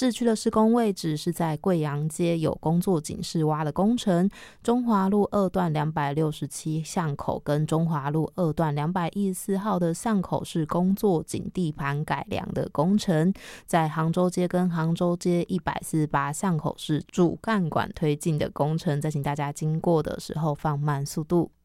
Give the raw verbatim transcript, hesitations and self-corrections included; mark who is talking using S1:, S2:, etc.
S1: 市区的施工位置是在贵阳街有工作警示挖的工程，中华路二段两百六十七巷口跟中华路二段两百一十四号的巷口是工作井地盘改良的工程，在杭州街跟杭州街一百四十八巷口是主干管推进的工程，再请大家经过的时候放慢速度。